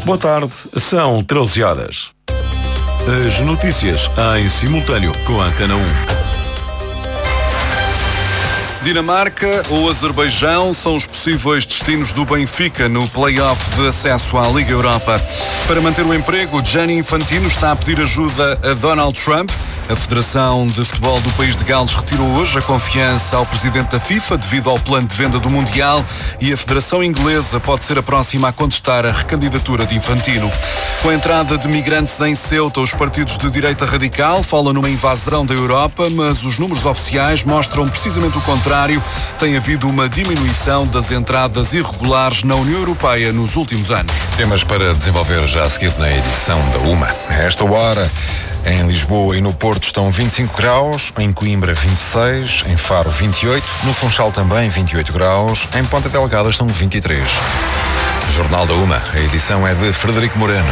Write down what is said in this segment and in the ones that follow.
Boa tarde, são 13 horas. As notícias em simultâneo com a Antena 1. Dinamarca ou Azerbaijão são os possíveis destinos do Benfica no play-off de acesso à Liga Europa. Para manter o emprego, Gianni Infantino está a pedir ajuda a Donald Trump. A Federação de Futebol do país de Gales retirou hoje a confiança ao presidente da FIFA devido ao plano de venda do Mundial e a Federação Inglesa pode ser a próxima a contestar a recandidatura de Infantino. Com a entrada de migrantes em Ceuta, os partidos de direita radical falam numa invasão da Europa, mas os números oficiais mostram precisamente o contrário. Tem havido uma diminuição das entradas irregulares na União Europeia nos últimos anos. Temas para desenvolver já a seguir na edição da UMA. A esta hora, em Lisboa e no Porto estão 25 graus, em Coimbra 26, em Faro 28, no Funchal também 28 graus, em Ponta Delgada estão 23. Jornal da UMA, a edição é de Frederico Moreno.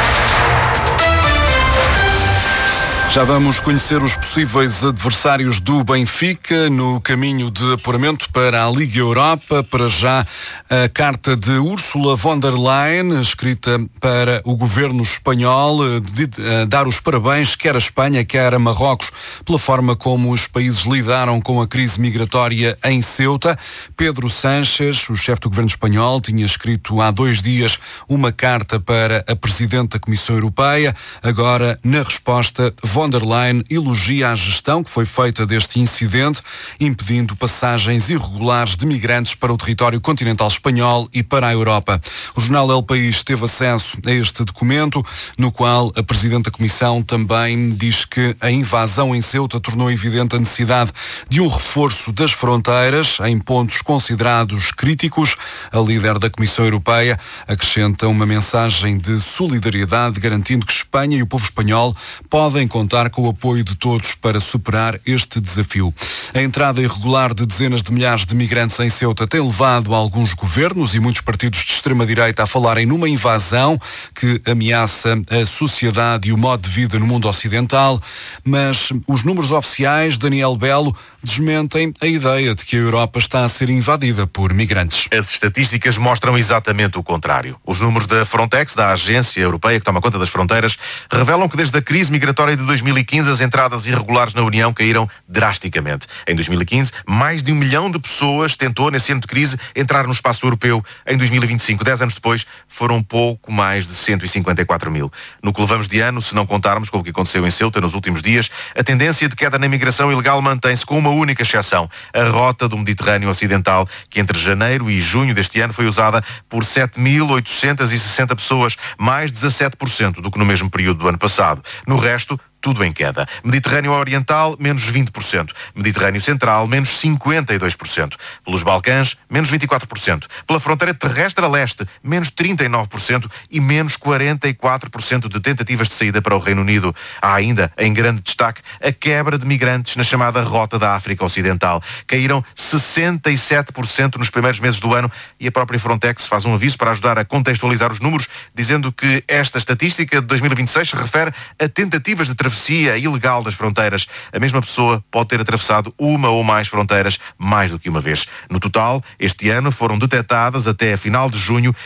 Já vamos conhecer os possíveis adversários do Benfica no caminho de apuramento para a Liga Europa. Para já, a carta de Ursula von der Leyen, escrita para o governo espanhol, de dar os parabéns quer a Espanha, quer a Marrocos, pela forma como os países lidaram com a crise migratória em Ceuta. Pedro Sánchez, o chefe do governo espanhol, tinha escrito há 2 dias uma carta para a Presidente da Comissão Europeia. Agora, na resposta, von der Leyen elogia a gestão que foi feita deste incidente, impedindo passagens irregulares de migrantes para o território continental espanhol e para a Europa. O jornal El País teve acesso a este documento, no qual a Presidente da Comissão também diz que a invasão em Ceuta tornou evidente a necessidade de um reforço das fronteiras em pontos considerados críticos. A líder da Comissão Europeia acrescenta uma mensagem de solidariedade, garantindo que Espanha e o povo espanhol podem contar com o apoio de todos para superar este desafio. A entrada irregular de dezenas de milhares de migrantes em Ceuta tem levado alguns governos e muitos partidos de extrema-direita a falarem numa invasão que ameaça a sociedade e o modo de vida no mundo ocidental, mas os números oficiais, Daniel Belo, desmentem a ideia de que a Europa está a ser invadida por migrantes. As estatísticas mostram exatamente o contrário. Os números da Frontex, da agência europeia que toma conta das fronteiras, revelam que desde a crise migratória de 2015 as entradas irregulares na União caíram drasticamente. Em 2015, mais de 1 milhão de pessoas tentou, nesse ano de crise, entrar no espaço europeu. Em 2025, 10 anos depois, foram pouco mais de 154 mil. No que levamos de ano, se não contarmos com o que aconteceu em Ceuta nos últimos dias, a tendência de queda na imigração ilegal mantém-se, com uma única exceção: a rota do Mediterrâneo Ocidental, que entre janeiro e junho deste ano foi usada por 7.860 pessoas, mais 17% do que no mesmo período do ano passado. No resto, tudo em queda. Mediterrâneo Oriental, menos 20%. Mediterrâneo Central, menos 52%. Pelos Balcãs, menos 24%. Pela fronteira terrestre a leste, menos 39% e menos 44% de tentativas de saída para o Reino Unido. Há ainda, em grande destaque, a quebra de migrantes na chamada Rota da África Ocidental. Caíram 67% nos primeiros meses do ano e a própria Frontex faz um aviso para ajudar a contextualizar os números, dizendo que esta estatística de 2026 se refere a tentativas de travessia ilegal das fronteiras. A mesma pessoa pode ter atravessado uma ou mais fronteiras mais do que uma vez. No total, este ano foram detectadas até a final de junho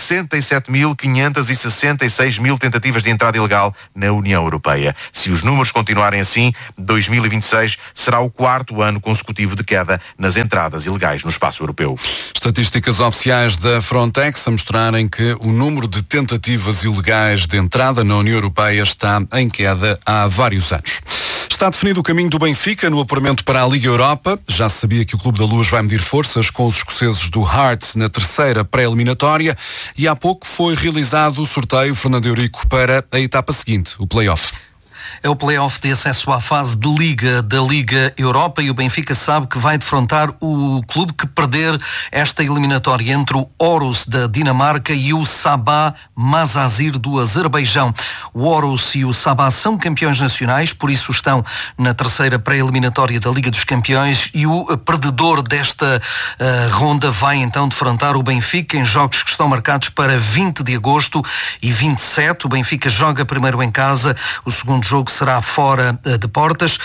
67.566 tentativas de entrada ilegal na União Europeia. Se os números continuarem assim, 2026 será o 4º ano consecutivo de queda nas entradas ilegais no espaço europeu. Estatísticas oficiais da Frontex a mostrarem que o número de tentativas ilegais de entrada na União Europeia está em queda há vários anos. Está definido o caminho do Benfica no apuramento para a Liga Europa. Já se sabia que o Clube da Luz vai medir forças com os escoceses do Hearts na terceira pré-eliminatória e há pouco foi realizado o sorteio, Fernando Eurico, para a etapa seguinte, o play-off. É o play-off de acesso à fase de Liga da Liga Europa e o Benfica sabe que vai defrontar o clube que perder esta eliminatória entre o Orus da Dinamarca e o Sabah Mazazir do Azerbaijão. O Orus e o Sabah são campeões nacionais, por isso estão na terceira pré-eliminatória da Liga dos Campeões e o perdedor desta ronda vai então defrontar o Benfica em jogos que estão marcados para 20 de agosto e 27. O Benfica joga primeiro em casa, o segundo jogo jogo será fora de portas.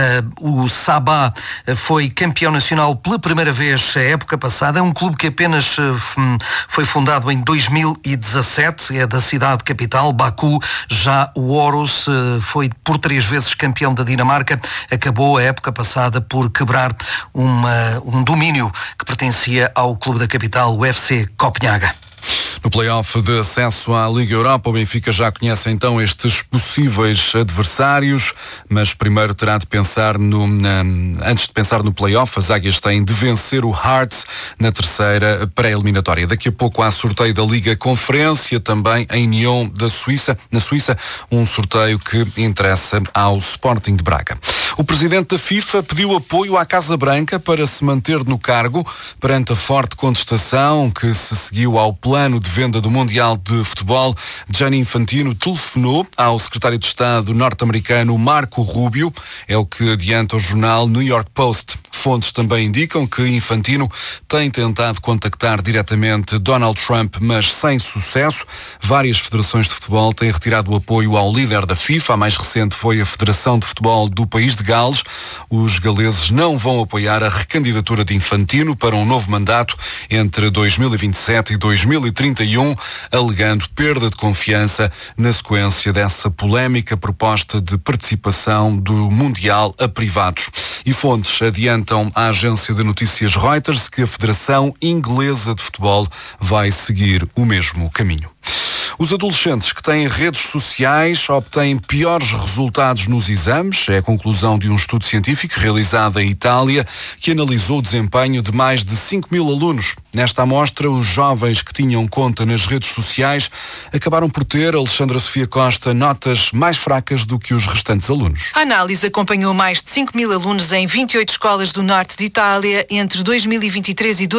O Sabah foi campeão nacional pela primeira vez a época passada. É um clube que apenas foi fundado em 2017, é da cidade capital, Baku. Já o Orus foi por 3 vezes campeão da Dinamarca. Acabou a época passada por quebrar um domínio que pertencia ao clube da capital, o FC Copenhaga. No play-off de acesso à Liga Europa, o Benfica já conhece então estes possíveis adversários, mas primeiro terá de pensar antes de pensar no play-off, as águias têm de vencer o Hearts na terceira pré-eliminatória. Daqui a pouco há sorteio da Liga Conferência, também em Nyon na Suíça, um sorteio que interessa ao Sporting de Braga. O presidente da FIFA pediu apoio à Casa Branca para se manter no cargo perante a forte contestação que se seguiu ao plano de venda do Mundial de Futebol. Gianni Infantino telefonou ao secretário de Estado norte-americano Marco Rubio, é o que adianta o jornal New York Post. Fontes também indicam que Infantino tem tentado contactar diretamente Donald Trump, mas sem sucesso. Várias federações de futebol têm retirado o apoio ao líder da FIFA. A mais recente foi a Federação de Futebol do país de Gales. Os galeses não vão apoiar a recandidatura de Infantino para um novo mandato entre 2027 e 2031, alegando perda de confiança na sequência dessa polémica proposta de participação do Mundial a privados. E fontes adiantam à agência de notícias Reuters que a Federação Inglesa de Futebol vai seguir o mesmo caminho. Os adolescentes que têm redes sociais obtêm piores resultados nos exames. É a conclusão de um estudo científico realizado em Itália que analisou o desempenho de mais de 5.000 alunos. Nesta amostra, os jovens que tinham conta nas redes sociais acabaram por ter, Alexandra Sofia Costa, notas mais fracas do que os restantes alunos. A análise acompanhou mais de 5.000 alunos em 28 escolas do norte de Itália entre 2023 e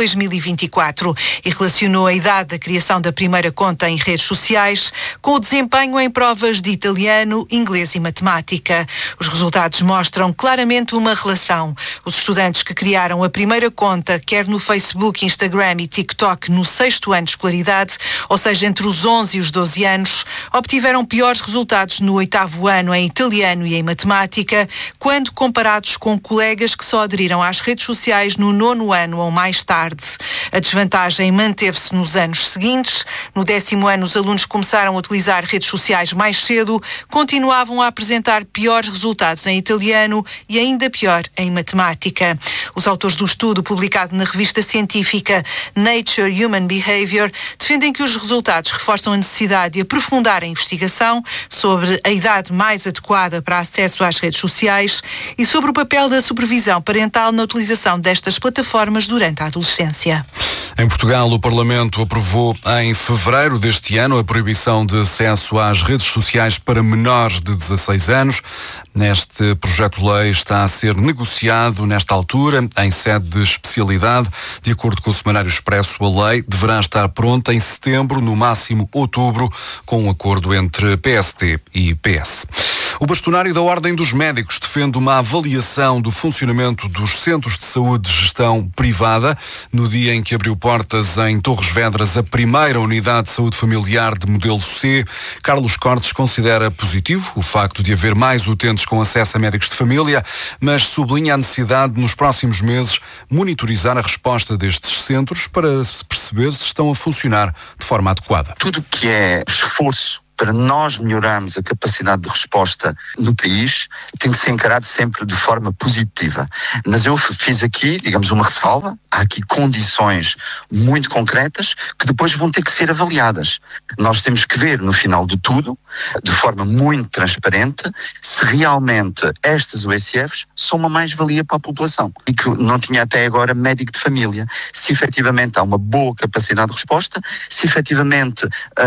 2024 e relacionou a idade da criação da primeira conta em redes sociais com o desempenho em provas de italiano, inglês e matemática. Os resultados mostram claramente uma relação. Os estudantes que criaram a primeira conta, quer no Facebook, Instagram e TikTok, no 6º ano de escolaridade, ou seja, entre os 11 e os 12 anos, obtiveram piores resultados no 8º ano em italiano e em matemática, quando comparados com colegas que só aderiram às redes sociais no 9º ano ou mais tarde. A desvantagem manteve-se nos anos seguintes. No 10º ano, os alunos começaram a utilizar redes sociais mais cedo, continuavam a apresentar piores resultados em italiano e ainda pior em matemática. Os autores do estudo, publicado na revista científica Nature Human Behavior, defendem que os resultados reforçam a necessidade de aprofundar a investigação sobre a idade mais adequada para acesso às redes sociais e sobre o papel da supervisão parental na utilização destas plataformas durante a adolescência. Em Portugal, o Parlamento aprovou em fevereiro deste ano a proibição de acesso às redes sociais para menores de 16 anos. Este projeto de lei está a ser negociado nesta altura, em sede de especialidade. De acordo com o Semanário Expresso, a lei deverá estar pronta em setembro, no máximo outubro, com um acordo entre PST e PS. O bastonário da Ordem dos Médicos defende uma avaliação do funcionamento dos centros de saúde de gestão privada. No dia em que abriu portas em Torres Vedras a primeira unidade de saúde familiar de modelo C, Carlos Cortes considera positivo o facto de haver mais utentes com acesso a médicos de família, mas sublinha a necessidade de, nos próximos meses, monitorizar a resposta destes centros para perceber se estão a funcionar de forma adequada. Tudo que é esforço para nós melhorarmos a capacidade de resposta no país, tem que ser encarado sempre de forma positiva. Mas eu fiz aqui, digamos, uma ressalva. Há aqui condições muito concretas que depois vão ter que ser avaliadas. Nós temos que ver, no final de tudo, de forma muito transparente, se realmente estas USFs são uma mais-valia para a população. E que não tinha até agora médico de família. Se efetivamente há uma boa capacidade de resposta, se efetivamente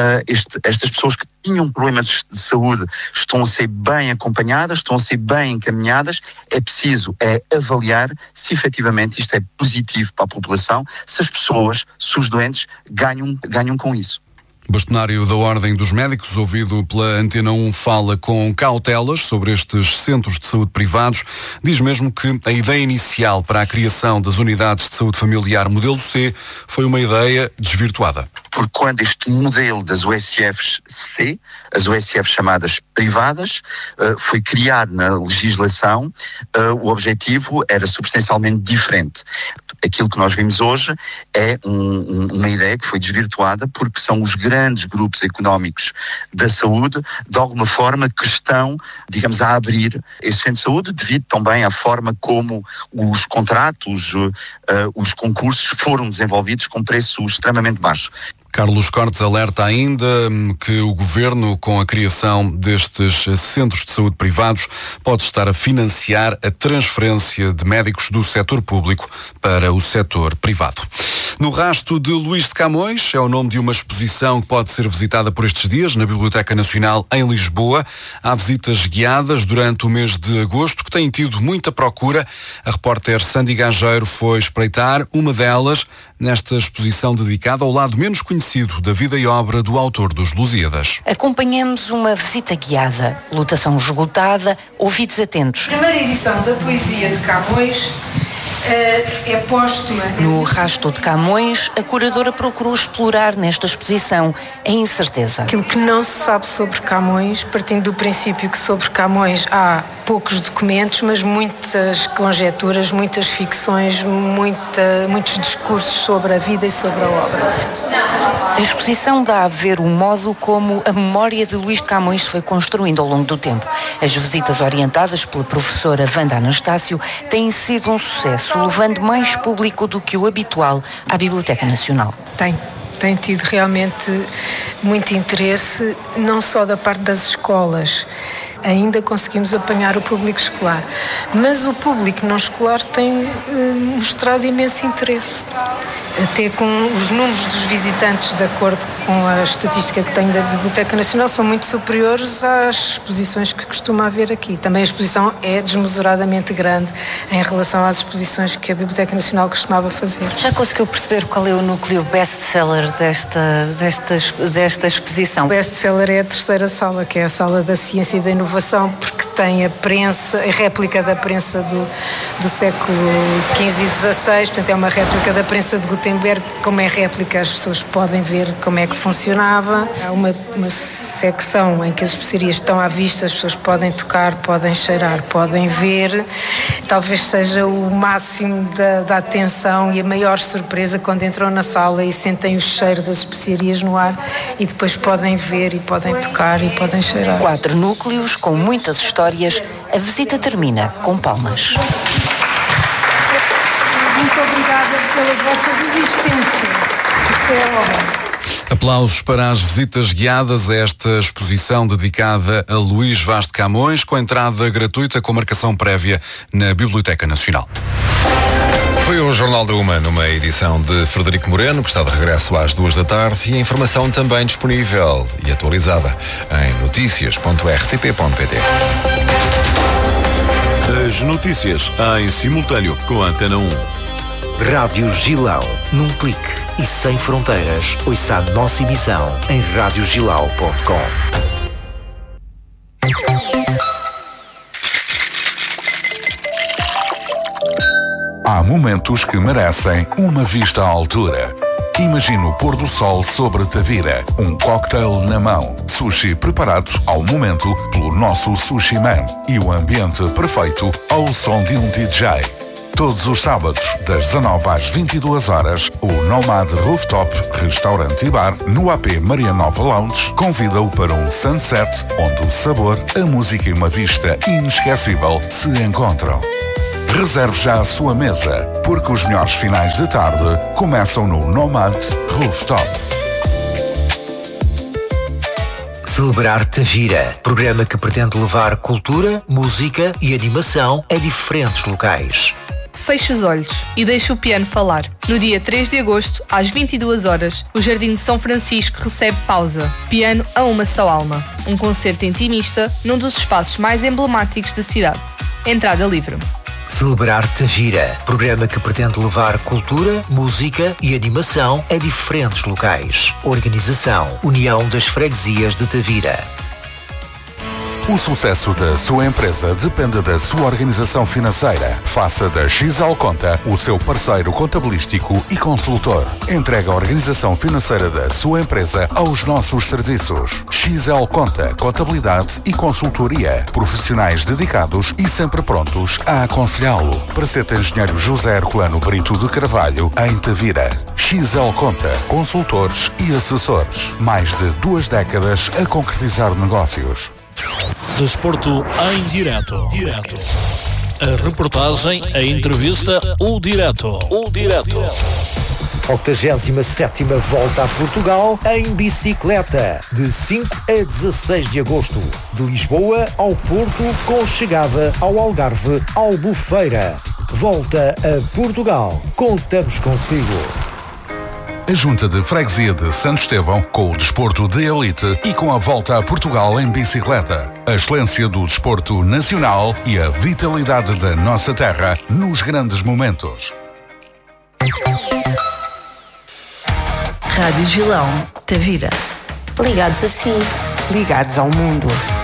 estas pessoas que tinham problemas de saúde estão a ser bem acompanhadas, estão a ser bem encaminhadas, é preciso avaliar se efetivamente isto é positivo para a população, se as pessoas, se os doentes ganham com isso. Bastonário da Ordem dos Médicos, ouvido pela Antena 1, fala com cautelas sobre estes centros de saúde privados. Diz mesmo que a ideia inicial para a criação das unidades de saúde familiar modelo C foi uma ideia desvirtuada. Porque quando este modelo das USF-C, as USF chamadas privadas, foi criado na legislação, o objetivo era substancialmente diferente. Aquilo que nós vimos hoje é uma ideia que foi desvirtuada porque são os grandes grupos económicos da saúde, de alguma forma, que estão, digamos, a abrir esse centro de saúde devido também à forma como os contratos, os concursos foram desenvolvidos com preço extremamente baixo. Carlos Cortes alerta ainda que o Governo, com a criação destes centros de saúde privados, pode estar a financiar a transferência de médicos do setor público para o setor privado. No Rasto de Luís de Camões é o nome de uma exposição que pode ser visitada por estes dias na Biblioteca Nacional em Lisboa. Há visitas guiadas durante o mês de agosto que têm tido muita procura. A repórter Sandy Gageiro foi espreitar uma delas nesta exposição dedicada ao lado menos conhecido da vida e obra do autor dos Lusíadas. Acompanhamos uma visita guiada, lotação esgotada, ouvidos atentos. A primeira edição da poesia de Camões é póstuma. No Rasto de Camões, a curadora procurou explorar nesta exposição a incerteza. Aquilo que não se sabe sobre Camões, partindo do princípio que sobre Camões há poucos documentos, mas muitas conjecturas, muitas ficções, muitos discursos sobre a vida e sobre a obra. A exposição dá a ver o modo como a memória de Luís de Camões se foi construindo ao longo do tempo. As visitas orientadas pela professora Wanda Anastácio têm sido um sucesso, levando mais público do que o habitual à Biblioteca Nacional. Tem tido realmente muito interesse, não só da parte das escolas. Ainda conseguimos apanhar o público escolar, mas o público não escolar tem mostrado imenso interesse. Até com os números dos visitantes, de acordo com a estatística que tenho da Biblioteca Nacional, são muito superiores às exposições que costuma haver aqui. Também a exposição é desmesuradamente grande em relação às exposições que a Biblioteca Nacional costumava fazer. Já conseguiu perceber qual é o núcleo best-seller desta exposição? O best-seller é a terceira sala, que é a sala da ciência e da inovação, porque tem a réplica da prensa do século XV e XVI, portanto é uma réplica da prensa de Gutenberg. Como é réplica, as pessoas podem ver como é que funcionava. Há uma secção em que as especiarias estão à vista, as pessoas podem tocar, podem cheirar, podem ver. Talvez seja o máximo da atenção e a maior surpresa quando entram na sala e sentem o cheiro das especiarias no ar e depois podem ver e podem tocar e podem cheirar. 4 núcleos com muitas histórias. A visita termina com palmas. Muito obrigada pela vossa resistência. Isto é obra. Aplausos para as visitas guiadas a esta exposição dedicada a Luís Vaz de Camões, com entrada gratuita com marcação prévia na Biblioteca Nacional. Foi o Jornal da Uma, numa edição de Frederico Moreno, que está de regresso às 14h, e a informação também disponível e atualizada em noticias.rtp.pt. As notícias em simultâneo com a Antena 1. Rádio Gilão, num clique e sem fronteiras. Ouça a nossa emissão em radiogilau.com. Há momentos que merecem uma vista à altura. Imagina o pôr do sol sobre Tavira, um cocktail na mão, sushi preparado ao momento pelo nosso Sushi Man e o ambiente perfeito ao som de um DJ. Todos os sábados, das 19 às 22 horas, o Nomad Rooftop, restaurante e bar, no AP Maria Nova Lounge, convida-o para um sunset onde o sabor, a música e uma vista inesquecível se encontram. Reserve já a sua mesa, porque os melhores finais de tarde começam no Nomad Rooftop. Celebrar Tavira, programa que pretende levar cultura, música e animação a diferentes locais. Feche os olhos e deixe o piano falar. No dia 3 de agosto, às 22 horas, o Jardim de São Francisco recebe Pausa. Piano a uma só alma. Um concerto intimista num dos espaços mais emblemáticos da cidade. Entrada livre. Celebrar Tavira, programa que pretende levar cultura, música e animação a diferentes locais. Organização União das Freguesias de Tavira. O sucesso da sua empresa depende da sua organização financeira. Faça da XL Conta o seu parceiro contabilístico e consultor. Entregue a organização financeira da sua empresa aos nossos serviços. XL Conta, contabilidade e consultoria. Profissionais dedicados e sempre prontos a aconselhá-lo. Praceta Engenheiro José Herculano Brito de Carvalho, em Tavira. XL Conta, consultores e assessores. Mais de 2 décadas a concretizar negócios. Desporto em direto. A reportagem, a entrevista, o direto. 87ª Volta a Portugal em bicicleta, de 5 a 16 de agosto. De Lisboa ao Porto, com chegada ao Algarve, Albufeira. Volta a Portugal. Contamos consigo. A Junta de Freguesia de Santo Estevão, com o desporto de elite e com a Volta a Portugal em bicicleta. A excelência do desporto nacional e a vitalidade da nossa terra nos grandes momentos. Rádio Gilão, Tavira. Ligados a si. Ligados ao mundo.